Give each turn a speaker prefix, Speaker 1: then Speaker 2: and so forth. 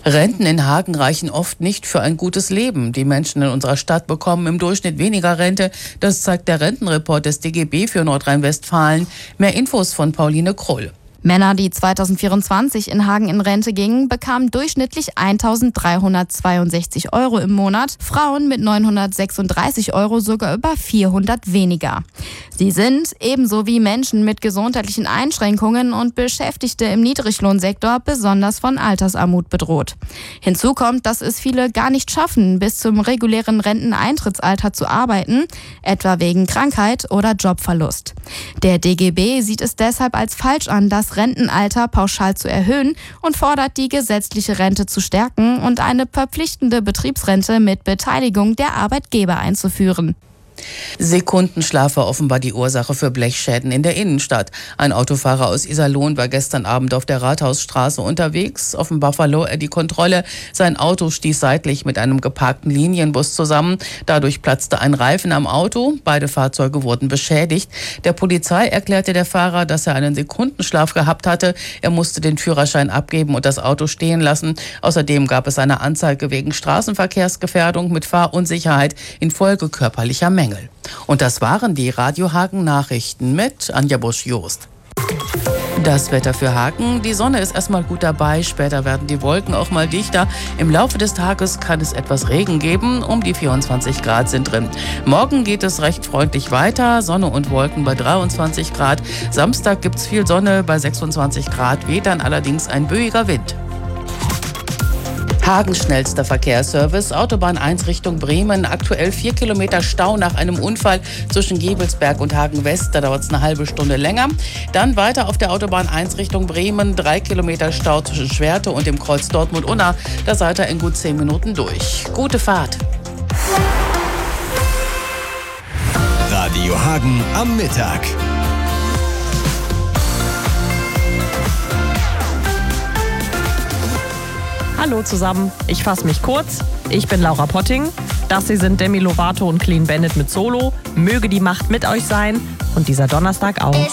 Speaker 1: Renten in Hagen reichen oft nicht für ein gutes Leben. Die Menschen in unserer Stadt bekommen im Durchschnitt weniger Rente. Das zeigt der Rentenreport des DGB für Nordrhein-Westfalen. Mehr Infos von Pauline Krull.
Speaker 2: Männer, die 2024 in Hagen in Rente gingen, bekamen durchschnittlich 1.362 € im Monat, Frauen mit 936 € sogar über 400 weniger. Sie sind, ebenso wie Menschen mit gesundheitlichen Einschränkungen und Beschäftigte im Niedriglohnsektor, besonders von Altersarmut bedroht. Hinzu kommt, dass es viele gar nicht schaffen, bis zum regulären Renteneintrittsalter zu arbeiten, etwa wegen Krankheit oder Jobverlust. Der DGB sieht es deshalb als falsch an, das Rentenalter pauschal zu erhöhen und fordert, die gesetzliche Rente zu stärken und eine verpflichtende Betriebsrente mit Beteiligung der Arbeitgeber einzuführen.
Speaker 1: Sekundenschlaf war offenbar die Ursache für Blechschäden in der Innenstadt. Ein Autofahrer aus Iserlohn war gestern Abend auf der Rathausstraße unterwegs. Offenbar verlor er die Kontrolle. Sein Auto stieß seitlich mit einem geparkten Linienbus zusammen. Dadurch platzte ein Reifen am Auto. Beide Fahrzeuge wurden beschädigt. Der Polizei erklärte der Fahrer, dass er einen Sekundenschlaf gehabt hatte. Er musste den Führerschein abgeben und das Auto stehen lassen. Außerdem gab es eine Anzeige wegen Straßenverkehrsgefährdung mit Fahrunsicherheit infolge körperlicher Mängel. Und das waren die Radio Hagen Nachrichten mit Anja Busch-Jost. Das Wetter für Hagen: Die Sonne ist erstmal gut dabei, später werden die Wolken auch mal dichter. Im Laufe des Tages kann es etwas Regen geben, um die 24 Grad sind drin. Morgen geht es recht freundlich weiter, Sonne und Wolken bei 23 Grad. Samstag gibt es viel Sonne bei 26 Grad, weht dann allerdings ein böiger Wind. Hagens schnellster Verkehrsservice, Autobahn 1 Richtung Bremen. Aktuell 4 Kilometer Stau nach einem Unfall zwischen Gebelsberg und Hagen West. Da dauert es eine halbe Stunde länger. Dann weiter auf der Autobahn 1 Richtung Bremen. 3 Kilometer Stau zwischen Schwerte und dem Kreuz Dortmund-Unna. Da seid ihr in gut 10 Minuten durch. Gute Fahrt.
Speaker 3: Radio Hagen am Mittag.
Speaker 4: Hallo zusammen, ich fasse mich kurz. Ich bin Laura Potting. Das hier sind Demi Lovato und Clean Bandit mit Solo. Möge die Macht mit euch sein und dieser Donnerstag auch.